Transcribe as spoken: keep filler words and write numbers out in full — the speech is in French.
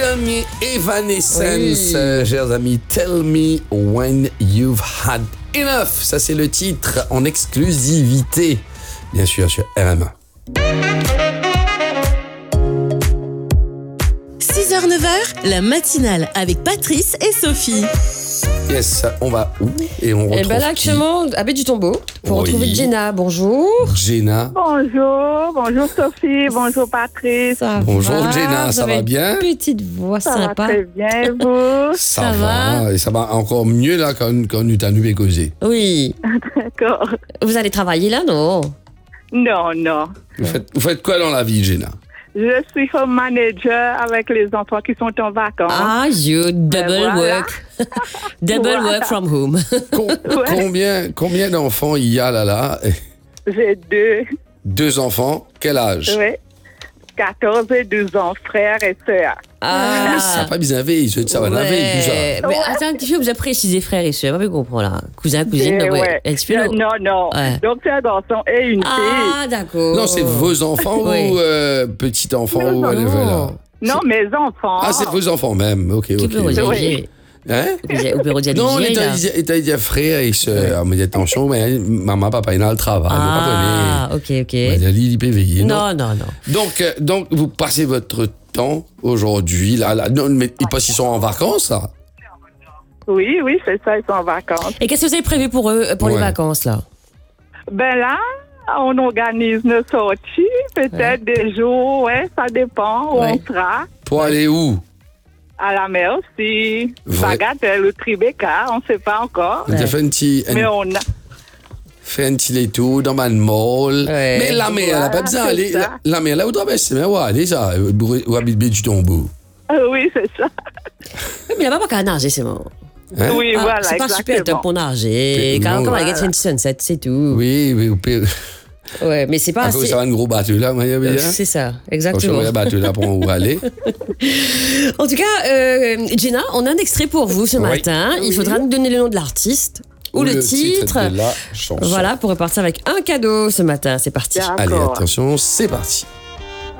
dernier, Evanescence, Oui. euh, chers amis. Tell me when you've had enough. Ça, c'est le titre en exclusivité, bien sûr, sur R M A. six heures neuf heures, la matinale avec Patrice et Sophie. Yes, on va où et on retrouve Et ben là, qui actuellement, à Baie du Tombeau, pour Oui. retrouver Jenna. Bonjour. Jenna. Bonjour, bonjour Sophie, bonjour Patrice. Ça Bonjour, va, Jenna, vous ça avez va une bien? Petite voix Ça sympa. va très bien, vous? Ça, Ça va. va Et ça va encore mieux là quand, quand nous t'as nous causé. Oui. D'accord. Vous allez travailler là, non? Non, non. Vous faites, vous faites quoi dans la vie, Jenna? Je suis home manager avec les enfants qui sont en vacances. Ah, you double voilà. work. double Voilà. work from home. Com- combien, combien d'enfants il y a là là? J'ai deux, Deux enfants. Quel âge? oui, quatorze et douze ans, frères et sœurs. Ah, Ça va bien avec, ça va laver, tout ça. Mais Ouais. attends un petit peu, vous avez précisé frère et soeur. Je comprends là. Cousin, cousine, Et non, ouais. ouais. Explique-nous. Euh, non, non. Ouais. Donc, c'est un garçon et une fille. Ah, d'accord. Non, c'est vos enfants Oui. ou euh, petits-enfants Non, ou whatever, là? Non, mes enfants. Ah, c'est vos enfants même. Ok, Qui ok. peut redire Oui. vieille? Hein? Ou peut redire Non, vieille, il là? t'a dit- il t'a dit frère et sœur. Mais attention, mais maman, papa, il a le travail. Ah, Vous ok, ok. comprenez? Il a dit, il peut veiller. Non. Non, non, non. Donc, euh, donc, vous passez votre temps aujourd'hui, là, là. Non, mais et pas s'ils sont en vacances, là. Oui, oui, c'est ça, ils sont en vacances. Et qu'est-ce que vous avez prévu pour eux, pour les Ouais. vacances, là? Ben là, on organise nos sorties, peut-être des jours, ouais, ça dépend où Ouais. on sera. Pour aller où? À la mer aussi, Vrai. Bagatelle ou Tribeca, on ne sait pas encore. On a fait un petit, un, Mais on a. fait un petit détour dans man mall. Ouais. Mais la mer, elle n'a pas Voilà, besoin c'est d'aller. ça. La, la mer, là où traverser, mais ouais, allez, ça. Où habite du tombeau. Ah oui, c'est ça. Oui, mais là-bas, pas qu'à nager, c'est bon. Hein? Oui, Ah, voilà, c'est pas super exactement. top pour nager. Non, Quand on va voilà. get une sunset, c'est tout. Oui, oui, au pire. Ouais, mais c'est pas À cause, assez. ça va un gros bateau là, moi, il y avait, hein? C'est ça, Quand je exactement. vois le bateau là pour où aller. En tout cas, euh, Jenna, on a un extrait pour vous ce Oui. matin. Il faudra nous donner le nom de l'artiste ou, le, titre. de la chanson. Voilà, pour repartir avec un cadeau ce matin. C'est parti. D'accord. Allez, attention, c'est parti.